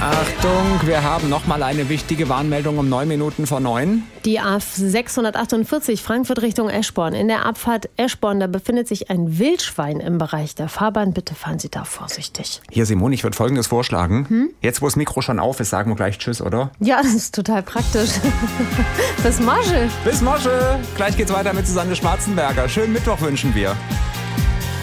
Achtung, wir haben nochmal eine wichtige Warnmeldung um 9 Minuten vor 9. Die A648 Frankfurt Richtung Eschborn. In der Abfahrt Eschborn, da befindet sich ein Wildschwein im Bereich der Fahrbahn. Bitte fahren Sie da vorsichtig. Hier, Simone, ich würde Folgendes vorschlagen. Jetzt, wo das Mikro schon auf ist, sagen wir gleich Tschüss, oder? Ja, das ist total praktisch. Bis morgen. Bis morgen. Gleich geht's weiter mit Susanne Schwarzenberger. Schönen Mittwoch wünschen wir.